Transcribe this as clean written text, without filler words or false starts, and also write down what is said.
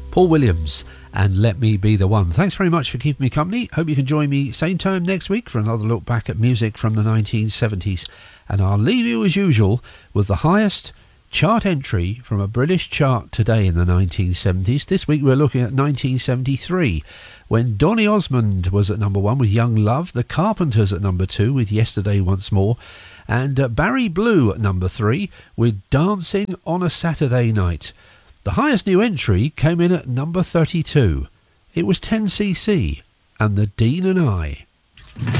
Paul Williams and Let Me Be the One. Thanks very much for keeping me company. Hope you can join me same time next week for another look back at music from the 1970s. And I'll leave you as usual with the highest chart entry from a British chart today in the 1970s. This week we're looking at 1973, when Donny Osmond was at number 1 with Young Love, The Carpenters at number 2 with Yesterday Once More, and Barry Blue at number 3 with Dancing on a Saturday Night. The highest new entry came in at number 32. It was 10cc and The Dean and I.